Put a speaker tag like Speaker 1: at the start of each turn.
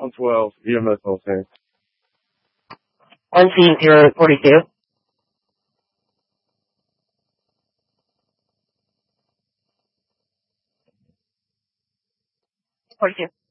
Speaker 1: 112, EMS on scene.
Speaker 2: On scene 042. 42.